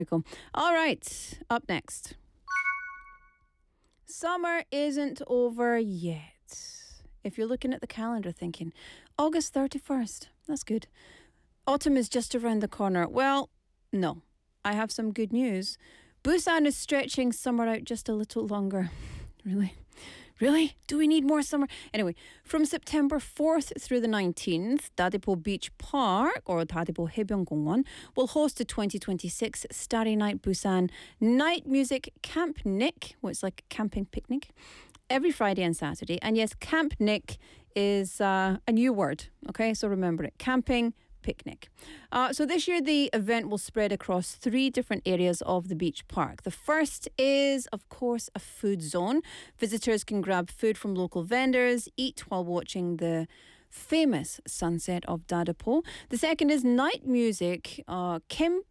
we go. All right, up next. Summer isn't over yet. If you're looking at the calendar thinking, August 31st, that's good. Autumn is just around the corner. Well, no. I have some good news. Busan is stretching summer out just a little longer. Really? Really? Do we need more summer? Anyway, from September 4th through the 19th, Dadepo Beach Park, or Dadepo Haebyeonggongon, will host the 2026 Starry Night Busan Night Music Camp Nick. Well, it's like a camping picnic. Every Friday and Saturday. And yes, Camp Nick is a new word. Okay, so remember it. Camping picnic. So this year the event will spread across 3 different areas of the beach park. The first is, of course, a food zone. Visitors can grab food from local vendors, eat while watching the famous sunset of Dadepo. The second is night music, Kemkunik.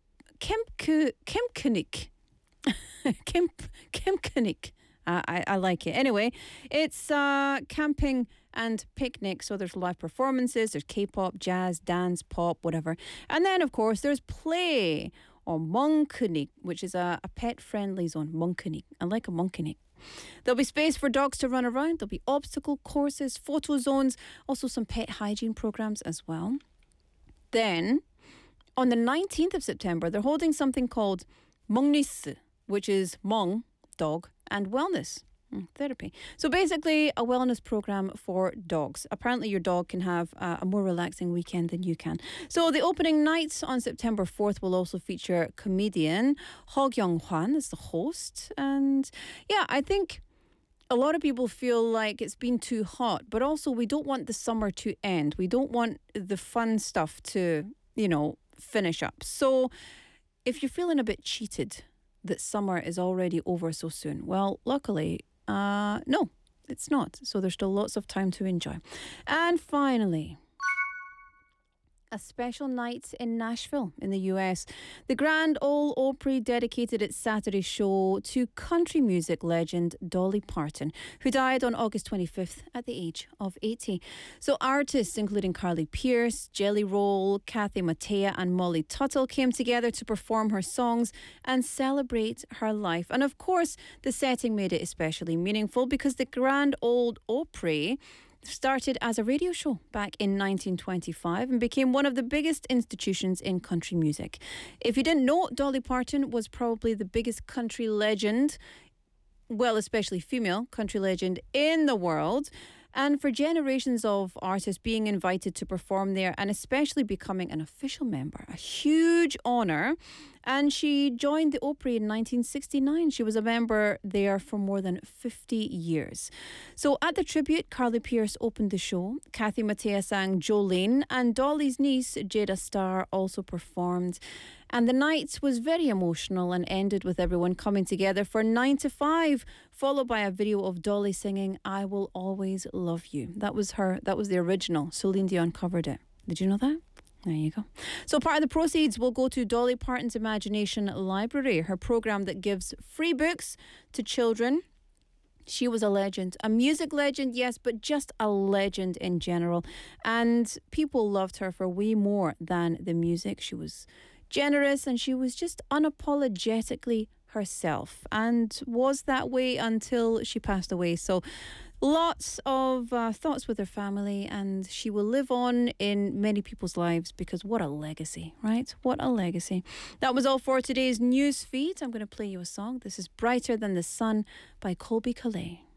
Kemkunik. I like it. Anyway, it's camping and picnic. So there's live performances, there's K-pop, jazz, dance, pop, whatever. And then, of course, there's play or monkunik, which is a pet-friendly zone. Monkunik. I like a monkunik. There'll be space for dogs to run around. There'll be obstacle courses, photo zones, also some pet hygiene programs as well. Then, on the 19th of September, they're holding something called Mongnis, which is Mong, dog, and wellness therapy. So basically a wellness program for dogs. Apparently your dog can have a more relaxing weekend than you can. So the opening night on September 4th will also feature comedian Ho Kyung-hwan as the host. And yeah, I think a lot of people feel like it's been too hot, but also we don't want the summer to end. We don't want the fun stuff to, finish up. So if you're feeling a bit cheated that summer is already over so soon, well, luckily, no, it's not. So there's still lots of time to enjoy. And finally, a special night in Nashville in the US. The Grand Ole Opry dedicated its Saturday show to country music legend Dolly Parton, who died on August 25th at the age of 80. So artists including Carly Pearce, Jelly Roll, Kathy Mattea and Molly Tuttle came together to perform her songs and celebrate her life. And of course, the setting made it especially meaningful because the Grand Ole Opry started as a radio show back in 1925 and became one of the biggest institutions in country music. If you didn't know, Dolly Parton was probably the biggest country legend, well, especially female country legend in the world. And for generations of artists being invited to perform there and especially becoming an official member, a huge honour. And she joined the Opry in 1969. She was a member there for more than 50 years. So at the tribute, Carly Pearce opened the show. Kathy Mattea sang Jolene and Dolly's niece, Jada Starr, also performed. And the night was very emotional and ended with everyone coming together for 9 to 5, followed by a video of Dolly singing I Will Always Love You. That was the original. Celine Dion covered it. Did you know that? There you go. So part of the proceeds will go to Dolly Parton's Imagination Library, her program that gives free books to children. She was a legend, a music legend, yes, but just a legend in general. And people loved her for way more than the music. She was generous and she was just unapologetically herself and was that way until she passed away. So lots of thoughts with her family, and she will live on in many people's lives because what a legacy, right? What a legacy. That was all for today's news feed. I'm going to play you a song. This is Brighter Than the Sun by Colby Calais.